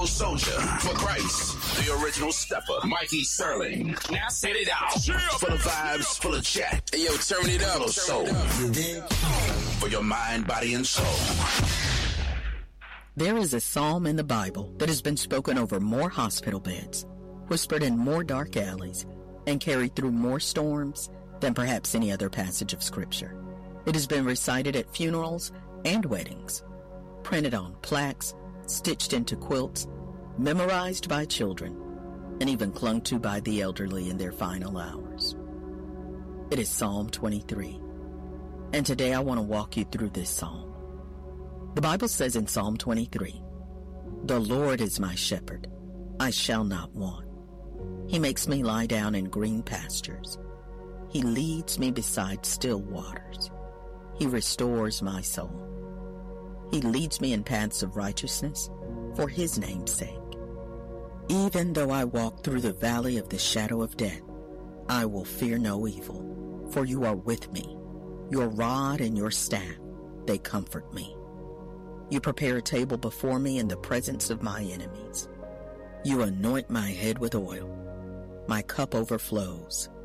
Pro soldier for Christ. The original stepper, Mikey Sterling. Now set it out. Full of vibes, full of chat. Hey, yo, turn it up. Full of soul. For your mind, body, and soul. There is a psalm in the Bible that has been spoken over more hospital beds, whispered in more dark alleys, and carried through more storms than perhaps any other passage of Scripture. It has been recited at funerals and weddings, printed on plaques, stitched into quilts, memorized by children, and even clung to by the elderly in their final hours. It is Psalm 23, and today I want to walk you through this psalm. The Bible says in Psalm 23, "The Lord is my shepherd, I shall not want. He makes me lie down in green pastures. He leads me beside still waters. He restores my soul. He leads me in paths of righteousness for his name's sake. Even though I walk through the valley of the shadow of death, I will fear no evil, for you are with me. Your rod and your staff, they comfort me. You prepare a table before me in the presence of my enemies. You anoint my head with oil. My cup overflows.